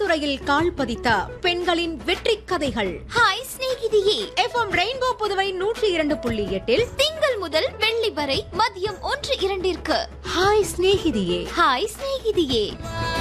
திரைத்துறையில் கால் பதித்த பெண்களின் வெற்றி கதைகள். ஹாய் சிநேகிதியே. FM ரெயின்போ புதுவை 102.8 திங்கள் முதல் வெள்ளி வரை மதியம் 1-2 ஹாய் சிநேகிதியே. ஹாய் சிநேகிதியே.